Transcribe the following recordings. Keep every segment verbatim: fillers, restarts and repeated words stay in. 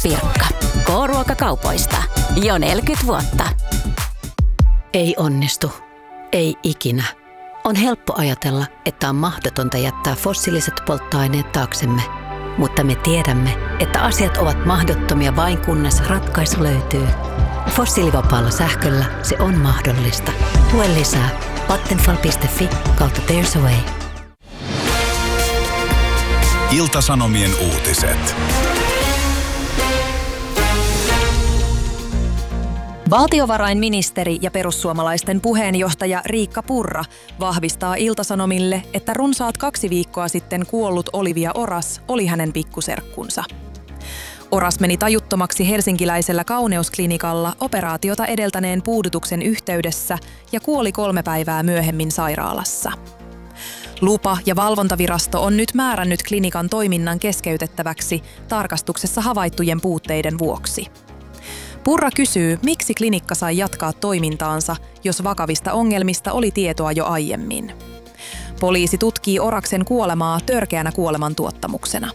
Pirkka. K-ruokakaupoista. Jo neljäkymmentä vuotta. Ei onnistu. Ei ikinä. On helppo ajatella, että on mahdotonta jättää fossiiliset polttoaineet taaksemme. Mutta me tiedämme, että asiat ovat mahdottomia vain kunnes ratkaisu löytyy. Fossiilivapaalla sähköllä se on mahdollista. Lue lisää vattenfall piste fi kautta There's a Way. Ilta-Sanomien uutiset. Valtiovarainministeri ja perussuomalaisten puheenjohtaja Riikka Purra vahvistaa Ilta-Sanomille, että runsaat kaksi viikkoa sitten kuollut Olivia Oras oli hänen pikkuserkkunsa. Oras meni tajuttomaksi helsinkiläisellä kauneusklinikalla operaatiota edeltäneen puudutuksen yhteydessä ja kuoli kolme päivää myöhemmin sairaalassa. Lupa- ja valvontavirasto on nyt määrännyt klinikan toiminnan keskeytettäväksi tarkastuksessa havaittujen puutteiden vuoksi. Purra kysyy, miksi klinikka sai jatkaa toimintaansa, jos vakavista ongelmista oli tietoa jo aiemmin. Poliisi tutkii Oraksen kuolemaa törkeänä kuolemantuottamuksena.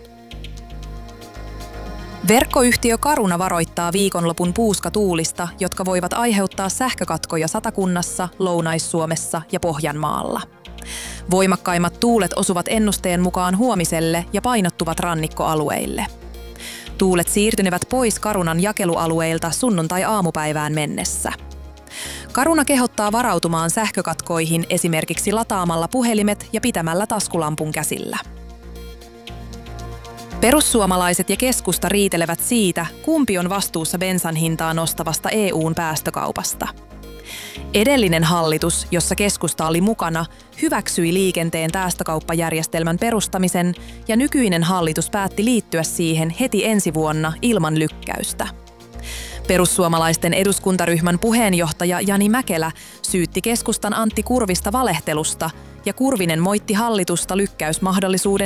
Verkkoyhtiö Caruna varoittaa viikonlopun puuskatuulista, jotka voivat aiheuttaa sähkökatkoja Satakunnassa, Lounais-Suomessa ja Pohjanmaalla. Voimakkaimmat tuulet osuvat ennusteen mukaan huomiselle ja painottuvat rannikkoalueille. Tuulet siirtynevät pois Carunan jakelualueilta sunnuntai-aamupäivään mennessä. Caruna kehottaa varautumaan sähkökatkoihin esimerkiksi lataamalla puhelimet ja pitämällä taskulampun käsillä. Perussuomalaiset ja keskusta riitelevät siitä, kumpi on vastuussa bensan hintaa nostavasta E U:n päästökaupasta. Edellinen hallitus, jossa keskusta oli mukana, hyväksyi liikenteen päästökauppajärjestelmän perustamisen ja nykyinen hallitus päätti liittyä siihen heti ensi vuonna ilman lykkäystä. Perussuomalaisten eduskuntaryhmän puheenjohtaja Jani Mäkelä syytti keskustan Antti Kurvista valehtelusta ja Kurvinen moitti hallitusta lykkäysmahdollisuuden